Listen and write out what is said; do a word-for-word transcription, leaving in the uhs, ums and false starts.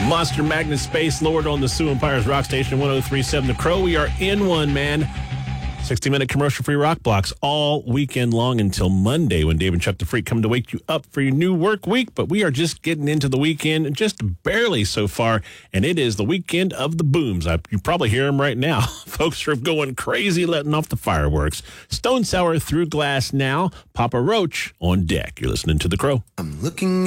Monster Magnet Space Lord on the Sioux Empires Rock Station one oh three point seven The Crow. We are in one, man. sixty-minute commercial-free rock blocks all weekend long until Monday when Dave and Chuck the Freak come to wake you up for your new work week. But we are just getting into the weekend, just barely so far, and it is the weekend of the booms. I, you probably hear them right now. Folks are going crazy letting off the fireworks. Stone Sour Through Glass Now. Papa Roach on deck. You're listening to The Crow. I'm looking